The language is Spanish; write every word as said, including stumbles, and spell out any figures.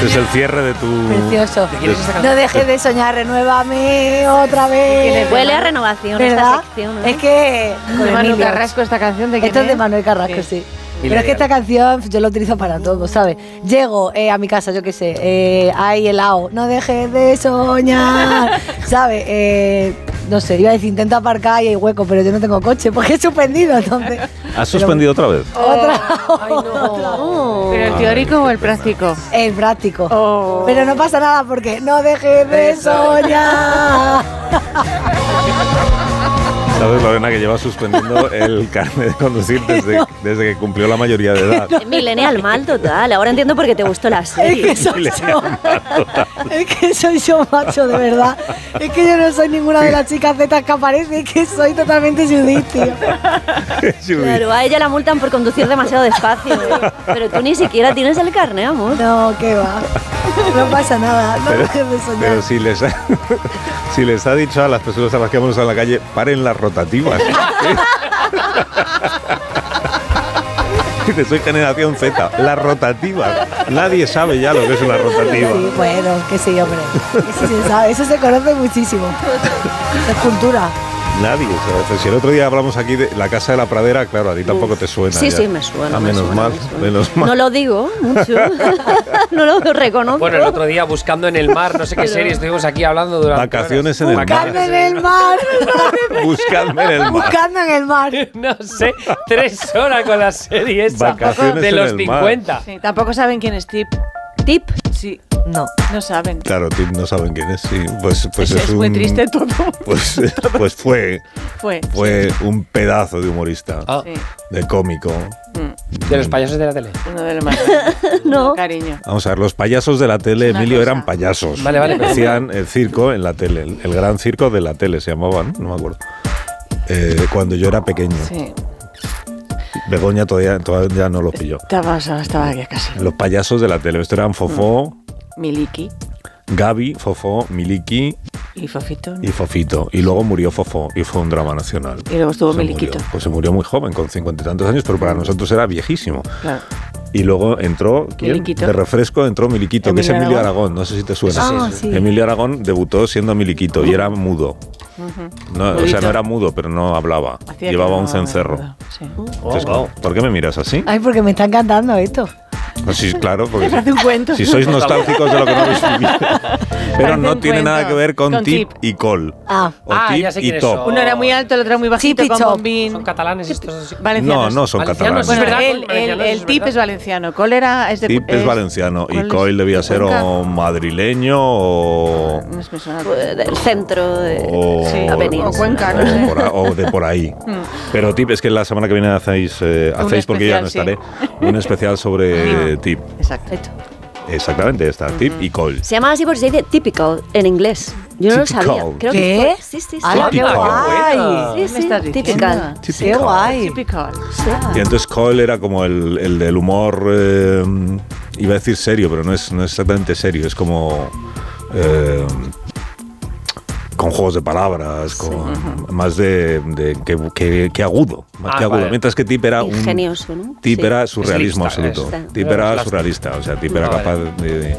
Este es el cierre de tu... Precioso. ¿De quién es esta canción? No dejes de soñar, renuévame otra vez. Huele a renovación ¿verdad? esta sección, ¿no? Es que... De Manu Carrasco esta canción de quién Esto es de es? Manuel Carrasco, sí. sí. Pero es que esta canción yo la utilizo para todo, ¿sabes? Llego eh, a mi casa, yo qué sé, eh, hay helado, no dejes de soñar, ¿sabes? Eh, no sé, iba a decir, intento aparcar y hay hueco, pero yo no tengo coche porque he suspendido, entonces... ¿Has suspendido otra vez? Otra, Ay, no. otra. ¿Pero el teórico o el práctico? El práctico. Oh. Pero no pasa nada porque no dejes de soñar. ¿Sabes, Lorena, que lleva suspendiendo el carnet de conducir desde, desde que cumplió la mayoría de edad? Millennial mal total. Ahora entiendo por qué te gustó la Es serie. que soy yo. Es que soy yo, macho, de verdad. Es que yo no soy ninguna de las chicas zetas que aparece, es que soy totalmente Judith, tío. Claro, a ella la multan por conducir demasiado despacio. ¿eh? Pero tú ni siquiera tienes el carnet, amor. No, qué va. No pasa nada, no Pero, dejes de soñar. pero si les ha, si les ha dicho a las personas a las que hemos estado en la calle, paren las rotativas. Dice, soy generación Z, las rotativas. Nadie sabe ya lo que es una rotativa. Sí, bueno, que sí, hombre. Eso se sabe, eso se conoce muchísimo. Es cultura. Nadie sabe. Pues si el otro día hablamos aquí de la Casa de la Pradera, claro, a ti tampoco te suena. Sí, ya. sí, me suena. Ah, me menos suena, mal, me suena. menos mal. No lo digo mucho. No lo reconozco. Bueno, el otro día buscando en el mar, no sé qué serie estuvimos aquí hablando durante Vacaciones horas. en el mar. Buscadme en el mar. Buscadme en el mar. Buscadme en el mar. No sé, tres horas con la serie esa Vacaciones de en los el cincuenta. Sí, tampoco saben quién es Tip. Tip. Sí, No. no saben. Claro, Tim no saben quién es, sí. Pues, pues es, es, es muy un- triste todo. Pues, pues fue, Fue. fue un pedazo de humorista, Ah, Sí, de cómico. mm, de los payasos de la tele. uno de los más. No. Cariño. Vamos a ver, los payasos de la tele, Es una Emilio, cosa. eran payasos. Vale, vale, pero- Hacían el circo en la tele, el, el gran circo de la tele se llamaba, ¿no? No me acuerdo. Eh, cuando yo era pequeño. Sí. Begoña todavía, todavía no lo pilló. Estaba, estaba aquí casi. Los payasos de la tele. Estos eran Fofó, Miliki Gaby, Fofó, Miliki y Fofito. y Fofito. Y luego murió Fofó y fue un drama nacional. Y luego estuvo Se Miliquito. murió. Pues se murió muy joven, con cincuenta y tantos años, pero para nosotros era viejísimo. Claro. Y luego entró, ¿quién? Miliquito. De refresco entró Miliquito, que es Emilio Emilio Aragón. Aragón. No sé si te suena. Ah, sí. Emilio Aragón debutó siendo Miliquito y era mudo. No, o sea, no era mudo, pero no hablaba. Hacía Llevaba que un no- cencerro. Sí. Entonces, wow. ¿por qué me miras así? Ay, porque me están cantando esto. Pues sí, claro, porque Parece un cuento. si sois nostálgicos de lo que no habéis vivido. Pero Parece no un tiene cuento. nada que ver con, Con tip, tip. y col. Ah. O Ah, tip ya sé y quiénes top. son. Uno era muy alto, el otro era muy bajito, Tip y con chop. bombín. Son catalanes estos así. No, Valencianos. no son Valencianos, catalanes. Bueno, Es verdad, el, el, valencianos, el es tip verdad. es valenciano. Col era... Es de, Tip es valenciano y ¿cuál es? Coil debía ¿De ser Cuenca? o madrileño o, No es me suena. Pues, del centro de o, Sí, Avenida. o Cuenca, no o sé. por a- o de por ahí. Pero Tip es que la semana que viene hacéis, eh, Un hacéis porque yo ya no especial, estaré, un especial sobre Tip. Exacto. Exactamente, está Tip y Coil. Se llama así porque se dice typical en inglés. Yo no lo Typical. sabía. Creo que ¿Qué? fue- sí, sí, sí. ¡Hala, qué Typical. guay! Sí, ¿Qué sí, me estás diciendo? typical. ¡Qué Typical. guay! Typical. Y entonces Coil era como el, el del humor, eh, iba a decir serio, pero no es, no es exactamente serio, es como eh, con juegos de palabras, con más de, de que, que- que agudo, más Ah, que agudo. vale. Mientras que Tip era un Ingenioso, ¿no? Tip Sí. era surrealismo Slipstar, absoluto. es. Tip Era era slapstick. surrealista, o sea, Tip era Ah, vale. capaz de, de-